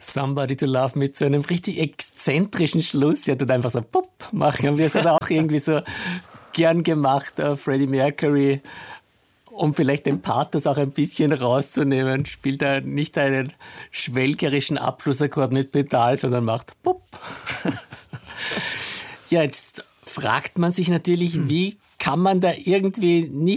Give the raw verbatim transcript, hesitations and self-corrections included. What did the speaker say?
Somebody to Love mit so einem richtig exzentrischen Schluss. Der tut einfach so pup machen. Und wir sind auch irgendwie so gern gemacht, uh, Freddie Mercury, um vielleicht den Pathos auch ein bisschen rauszunehmen, spielt er nicht einen schwelgerischen Abschlussakkord mit Pedal, sondern macht pup. Ja, jetzt fragt man sich natürlich, wie kann man da irgendwie nicht